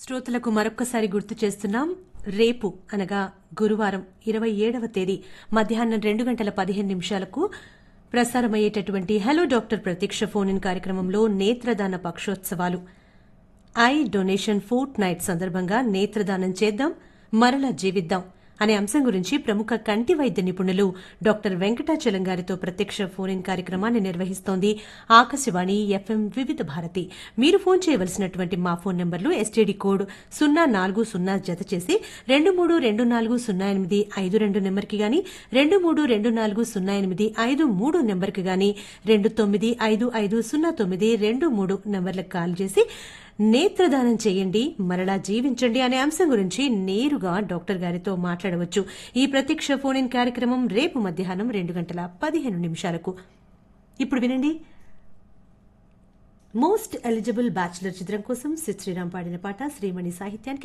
శ్రోతలకు మరొక్కసారి గుర్తు చేస్తున్నాం. రేపు అనగా గురువారం 27వ తేదీ మధ్యాహ్నం 2:15 ప్రసారమయ్యేటటువంటి హలో డాక్టర్ ప్రత్యక్ష ఫోన్ ఇన్ కార్యక్రమంలో నేత్రదాన పక్షోత్సవాలు ఐ డొనేషన్ ఫోర్ట్ నైట్ సందర్భంగా నేత్రదానం చేద్దాం మరలా జీవిద్దాం అనే అంశం గురించి ప్రముఖ కంటి వైద్య నిపుణులు డాక్టర్ వెంకటాచలం గారితో ప్రత్యక్ష ఫోన్ ఇన్ కార్యక్రమాన్ని నిర్వహిస్తోంది ఆకాశవాణి ఎఫ్ఎం వివిధ భారతి. మీరు ఫోన్ చేయవలసినటువంటి మా ఫోన్ నంబర్లు ఎస్టీడీ కోడ్ 040 జత చేసి 23240852 నెంబర్కి గాని 23240853 నెంబర్కి గాని 29550923 నెంబర్లకు కాల్ చేసి నేత్రదానం చేయండి మరలా జీవించండి అనే అంశం గురించి నేరుగా డాక్టర్ గారితో మాట్లాడవచ్చు. ఈ ప్రత్యక్ష ఫోన్ ఇన్ కార్యక్రమం రేపు మధ్యాహ్నం 2:15. ఇప్పుడు వినండి, మోస్ట్ ఎలిజిబుల్ బ్యాచులర్ చిత్రం కోసం సిద్ శ్రీరామ్ పాడిన పాట శ్రీమణి సాహిత్యానికి